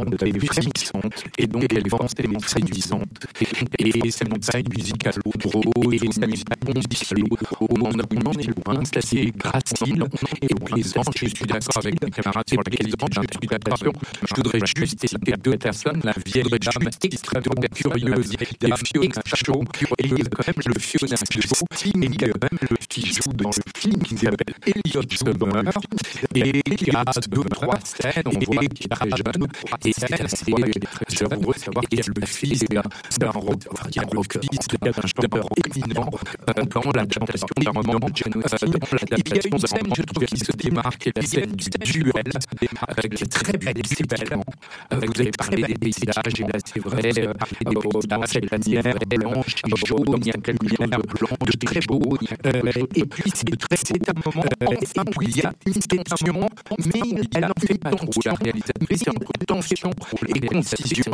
elle est frémissante, et donc elle est forcément séduisante. Et sa montagne musicale au draw, et sa musique musicale au on est loin, c'est assez gracile, et au présent, je suis d'accord avec mes camarades sur la qualité, je suis d'accord. Je voudrais juste citer deux personnes, la vieille dame extrêmement curieuse, et Fiona Shaw, et il y a quand même le Fiona Shaw, et il y a quand même le qui joue dans le film qui s'appelle Elliot Summer, et il y a 2-3 scènes, on voit qu'il est très jeune, et c'est assez heureux de savoir qu'il y a le fils d'un rockiste, d'un chanteur éminent dans l'adaptation d'un roman de Jane Austen. Il y a une scène, je trouve, qui se démarque, et la scène du duel, qui est très belle, c'est belle. Vous avez parlé des paysages, et là c'est vrai, des paysages, la lumière est blanche et jaune, il y a une lumière blanche, très beau, et puis c'est un moment enfin où il y a une tension, mais elle n'en fait pas trop, la réalisatrice, entre tension et concision,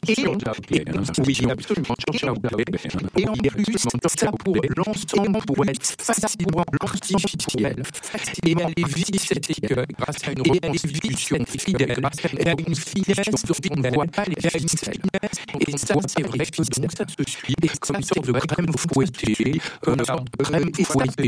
oui, absolument, et en plus, ça pour l'ensemble pourrait être facilement artificiel, et elle évite cet écueil grâce à une reconstitution fidèle, et à une finesse dont on ne voit pas les ficelles, et ça c'est vrai que ça se suit comme une sorte de crème fouettée, une sorte de crème fouettée,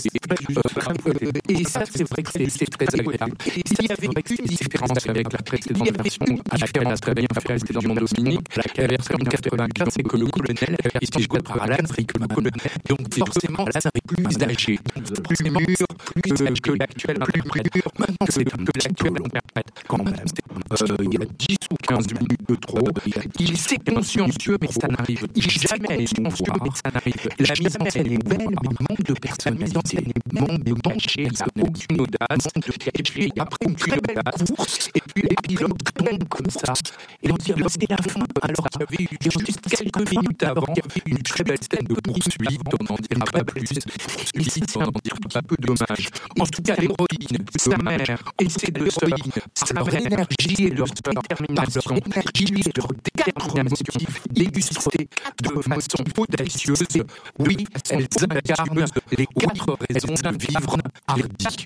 et ça c'est vrai que c'est très agréable. Et s'il y avait une différence avec la précédente version à laquelle on a très bien fait rester dans le monde dominique, la version de 95, c'est que le colonel est joué par Alan Rickman, donc forcément là ça est plus âgé, plus mûr que l'actuel, plus mûr, maintenant c'est un peu l'actuel, on perd quand même, il y a 10 ou 15 minutes de trop, il est consciencieux mais ça n'arrive jamais à escompter, mais ça n'arrive, la mise en scène est belle, mais manque de personne, la mise en scène est manque de bancher, ça n'a aucune audace, et puis après une très belle course, et puis l'épilogue tombe comme ça, et on dit c'est la fin, alors qu'il y avait juste quelques minutes avant, il y avait une très belle scène de poursuite, on n'en dira pas plus, on n'en dira pas peu, dommage. En tout cas, l'héroïne, sa mère et ses deux héroïnes, sa vraie énergie et leur détermination, leur détermination illustrée de façon audacieuse. Oui, elles incarnent les 4 raisons de vivre hardi.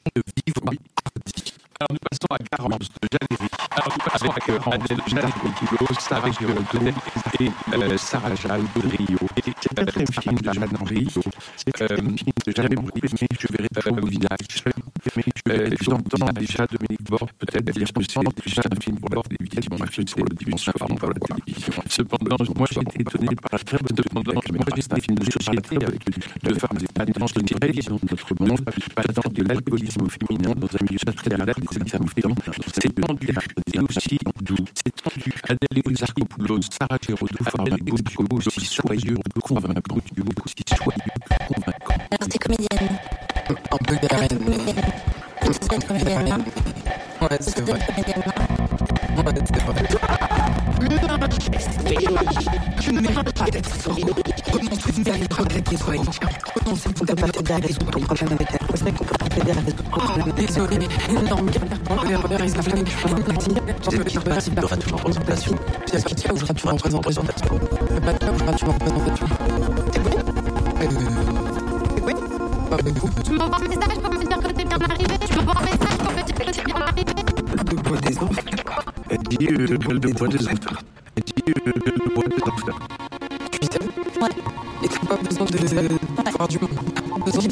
Alors nous passons à Garance de Valérie. Alors nous passons avec Adèle Janarikopoulos, avec Tonel et Sarah Jal de Rio. C'est un très film de Jeanne Henry. C'est un film que j'avais beaucoup aimé. Je verrai au village. J'entends déjà Dominique Bord peut-être dire que c'est déjà un film pour l'ordre des victimes de la dimension par la télévision. Cependant, moi j'ai été étonné par la très bonne tendance. Moi j'ai un film de société avec deux femmes et pas dans une révision de notre monde, pas dans de l'alcoolisme féminin dans un milieu patriarcal. C'est tendu et aussi doux. C'est tendu. Adèle Exarchopoulos, Sarah Géraudot forment un duo aussi soyeux, convaincant, duo aussi soyeux, convaincant. Alors t'es comédienne. Un peu garenne, mais... Vous êtes comédienne là. Ouais, c'est vrai. Comédienne là. Ouais, c'est vrai. Je ne mérite pas d'être sorti. Renoncez vers les progrès qui soient. Renoncez pour ne pas t'aider à résoudre ton problème avec elle. Vous savez qu'on peut pas t'aider à résoudre ton problème. Désolé, mais non, les inflammés, Il y aura toujours en représentation. C'est ce qui tient, il y aura toujours en représentation. Pas de il y aura toujours en représentation. Oui. Tu m'envoies un message pour me dire que t'es bien arrivé. Tu m'envoies un message pour me dire que t'es bien arrivé. Le bois des enfers. Elle dit le bois des enfers. Elle dit le bois des enfers. Tu t'aimes? Ouais. Et t'as pas besoin de voir du monde. Besoin de